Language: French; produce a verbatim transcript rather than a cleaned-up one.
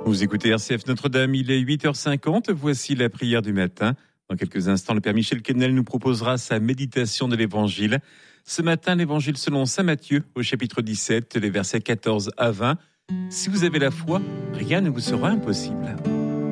Vous écoutez R C F Notre-Dame, il est huit heures cinquante, voici la prière du matin. Dans quelques instants, le Père Michel Quesnel nous proposera sa méditation de l'Évangile. Ce matin, l'Évangile selon saint Matthieu, au chapitre dix-sept, les versets quatorze à vingt. Si vous avez la foi, rien ne vous sera impossible.